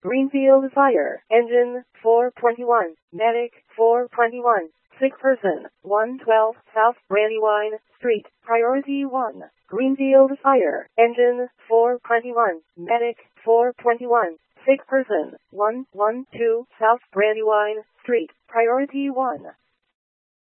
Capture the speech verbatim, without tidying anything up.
Greenfield Fire. Engine, four twenty-one. Medic, four twenty-one. Sick person, one twelve South Brandywine Street. Priority one. Greenfield Fire. Engine, four twenty-one. Medic, four twenty-one. Sick person, one twelve South Brandywine Street. Priority one.